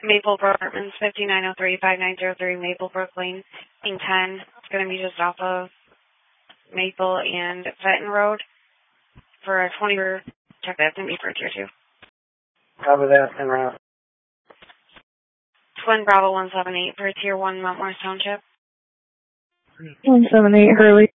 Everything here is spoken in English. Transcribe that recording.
Maplebrook Apartments, 5903-5903 Maplebrook Lane, 10. It's going to be just off of Maple and Fenton Road for a 20-year check. That's going to be for Tier 2. Copy that, en route. Twin Bravo 178 for Tier 1 Mount Morris Township. 178 Hurley.